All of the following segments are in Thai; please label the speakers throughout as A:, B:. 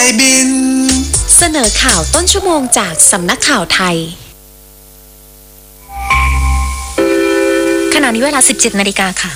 A: ายบิน
B: เสนอข่าวต้นชั่วโมงจากสำนักข่าวไทยขณะนี้เวลา 17 นาฬิกาค่ะ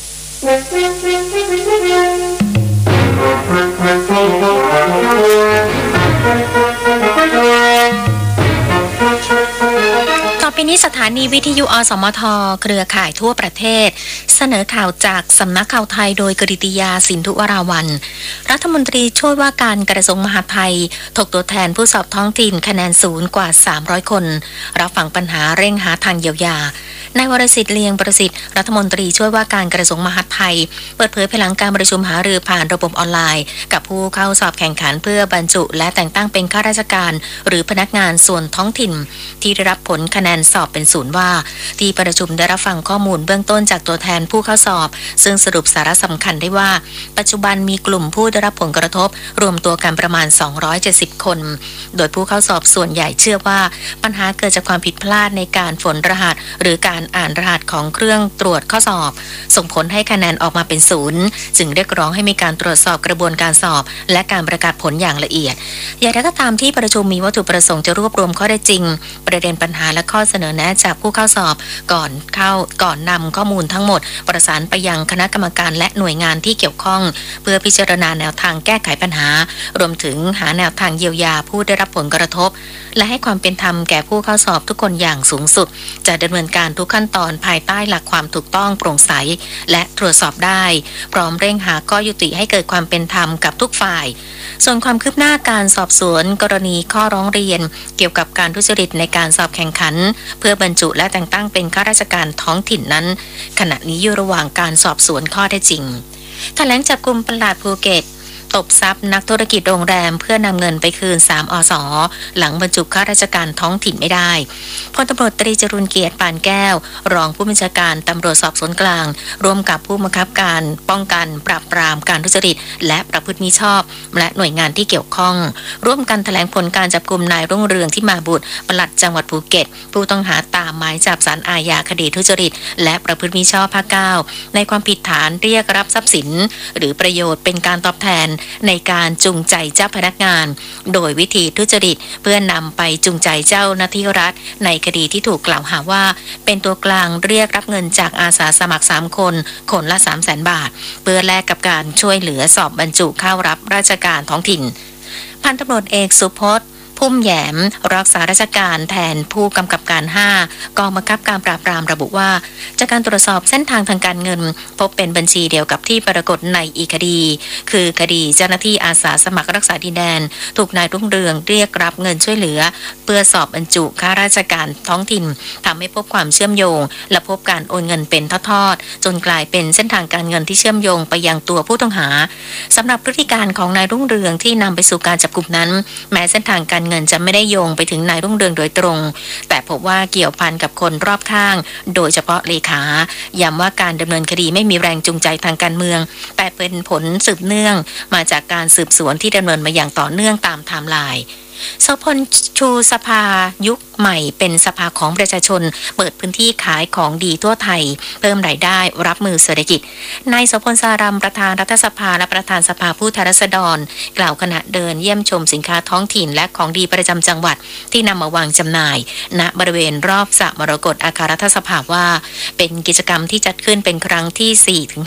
B: ต่อไปนี้สถานีวิทยุอสมทเครือข่ายทั่วประเทศเสนอข่าวจากสำนักข่าวไทยโดยกฤติยาสินธุวราวัลย์รัฐมนตรีช่วยว่าการกระทรวงมหาดไทยถกตัวแทนผู้สอบท้องถิ่นคะแนนศูนย์กว่า300คนรับฟังปัญหาเร่งหาทางเยียวยานายวรสิทธิ์เลียงประสิทธิ์รัฐมนตรีช่วยว่าการกระทรวงมหาดไทยเปิดเผยภายหลังการประชุมหารือผ่านระบบออนไลน์กับผู้เข้าสอบแข่งขันเพื่อบรรจุและแต่งตั้งเป็นข้าราชการหรือพนักงานส่วนท้องถิ่นที่ได้รับผลคะแนนสอบเป็นศูนย์ว่าที่ประชุมได้รับฟังข้อมูลเบื้องต้นจากตัวแทนผู้เข้าสอบซึ่งสรุปสาระสำคัญได้ว่าปัจจุบันมีกลุ่มผู้ได้รับผลกระทบรวมตัวกันประมาณ270คนโดยผู้เข้าสอบส่วนใหญ่เชื่อว่าปัญหาเกิดจากความผิดพลาดในการฝนรหัสหรือการอ่านรหัสของเครื่องตรวจข้อสอบส่งผลให้คะแนนออกมาเป็นศูนย์จึงเรียกร้องให้มีการตรวจสอบกระบวนการสอบและการประกาศผลอย่างละเอียดอย่างไรก็ตามที่ประชุมมีวัตถุประสงค์จะรวบรวมข้อได้จริงประเด็นปัญหาและข้อเสนอแนะจากผู้เข้าสอบก่อนนำข้อมูลทั้งหมดประสานไปยังคณะกรรมการและหน่วยงานที่เกี่ยวข้องเพื่อพิจารณาแนวทางแก้ไขปัญหารวมถึงหาแนวทางเยียวยาผู้ได้รับผลกระทบและให้ความเป็นธรรมแก่ผู้เข้าสอบทุกคนอย่างสูงสุดจะดำเนินการทุกขั้นตอนภายใต้หลักความถูกต้องโปร่งใสและตรวจสอบได้พร้อมเร่งหาข้อยุติให้เกิดความเป็นธรรมกับทุกฝ่ายส่วนความคืบหน้าการสอบสวนกรณีข้อร้องเรียนเกี่ยวกับการทุจริตในการสอบแข่งขันเพื่อบรรจุและแต่งตั้งเป็นข้าราชการท้องถิ่นนั้นขณะนี้อยู่ระหว่างการสอบสวนข้อเท็จจริงแถลงจับกุมปลัดภูเก็ตตบทรัพย์นักธุรกิจโรงแรมเพื่อนำเงินไปคืน3 อส.หลังบรรจุข้าราชการท้องถิ่นไม่ได้พลตำรวจตรีจรุลเกียรติปานแก้วรองผู้บัญชาการตำรวจสอบสวนกลางร่วมกับผู้บังคับการป้องกันปราบปรามการทุจริตและประพฤติมิชอบและหน่วยงานที่เกี่ยวข้องร่วมกันแถลงผลการจับกุมนายรุ่งเรืองที่มาบุตรปลัดจังหวัดภูเก็ตผู้ต้องหาตามหมายจับศาลอาญาคดีทุจริตและประพฤติมิชอบภาค 9ในความผิดฐานเรียกรับทรัพย์สินหรือประโยชน์เป็นการตอบแทนในการจูงใจเจ้าพนักงานโดยวิธีทุจริตเพื่อนำไปจูงใจเจ้าหน้าที่รัฐในคดีที่ถูกกล่าวหาว่าเป็นตัวกลางเรียกรับเงินจากอาสาสมัคร3คนละ300,000 บาทเพื่อแลกกับการช่วยเหลือสอบบรรจุเข้ารับราชการท้องถิ่นพันตำรวจเอกสุพจน์พุ่มแหยมรักษาราชการแทนผู้กำกับการ5กองบังคับการปราบปรามระบุว่าจากการตรวจสอบเส้นทางทางการเงินพบเป็นบัญชีเดียวกับที่ปรากฏในอีกคดีคือคดีเจ้าหน้าที่อาสาสมัครรักษาดินแดนถูกนายรุ่งเรืองเรียกรับเงินช่วยเหลือเพื่อสอบบรรจุข้าราชการท้องถิ่นทำให้พบความเชื่อมโยงและพบการโอนเงินเป็นทอดๆจนกลายเป็นเส้นทางการเงินที่เชื่อมโยงไปยังตัวผู้ต้องหาสำหรับพฤติการของนายรุ่งเรืองที่นำไปสู่การจับกุมนั้นแม้เส้นทางการเงินจะไม่ได้โยงไปถึงนายรุ่งเรืองโดยตรงแต่พบว่าเกี่ยวพันกับคนรอบข้างโดยเฉพาะเลขาย้ำว่าการดำเนินคดีไม่มีแรงจูงใจทางการเมืองแต่เป็นผลสืบเนื่องมาจากการสืบสวนที่ดำเนินมาอย่างต่อเนื่องตามไทม์ไลน์โสพลชูสภายุคใหม่เป็นสภาของประชาชนเปิดพื้นที่ขายของดีทั่วไทยเพิ่มรายได้รับมือเศรษฐกิจนายโสพลสารัมประธานรัฐสภาและประธานสภาผู้แทนราษฎรกล่าวขณะเดินเยี่ยมชมสินค้าท้องถิ่นและของดีประจำจังหวัดที่นำมาวางจำหน่ายณบริเวณรอบสระมรกตอาคารรัฐสภาว่าเป็นกิจกรรมที่จัดขึ้นเป็นครั้งที่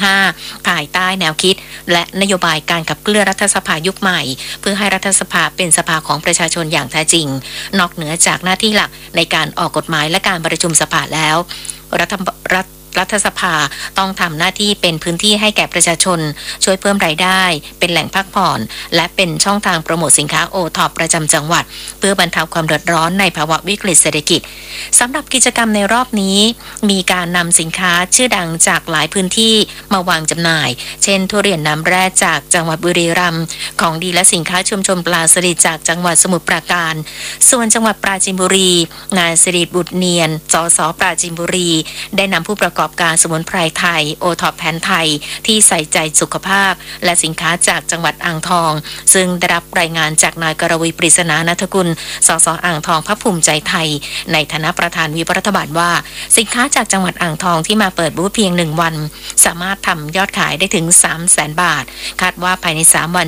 B: 4-5 ภายใต้แนวคิดและนโยบายการขับเคลื่อนรัฐสภายุคใหม่เพื่อให้รัฐสภาเป็นสภาของประชาชนอย่างแท้จริงนอกเหนือจากหน้าที่หลักในการออกกฎหมายและการประชุมสภาแล้วรัฐสภาต้องทำหน้าที่เป็นพื้นที่ให้แก่ประชาชนช่วยเพิ่มรายได้เป็นแหล่งพักผ่อนและเป็นช่องทางโปรโมทสินค้าโอท็อปประจำจังหวัดเพื่อบรรเทาความเดือดร้อนในภาวะวิกฤตเศรษฐกิจสำหรับกิจกรรมในรอบนี้มีการนำสินค้าชื่อดังจากหลายพื้นที่มาวางจำหน่ายเช่นทุเรียนน้ำแร่จากจังหวัดบุรีรัมย์ของดีและสินค้าชุมชนปลาสลิดจากจังหวัดสมุทรปราการส่วนจังหวัดปราจีนบุรีนายสิริบุตรเนียนสสปราจีนบุรีได้นำผู้ประกอบการสมุนไพรไทยโอท็อปแผนไทยที่ใส่ใจสุขภาพและสินค้าจากจังหวัดอ่างทองซึ่งได้รับรายงานจากนายกรวีปริศนานัฐกุลสสอ่างทองพรรคภูมิใจไทยในฐานะประธานวิปรัฐบาลว่าสินค้าจากจังหวัดอ่างทองที่มาเปิดบูธเพียง1 วันสามารถทำยอดขายได้ถึง 300,000 บาทคาดว่าภายใน3 วัน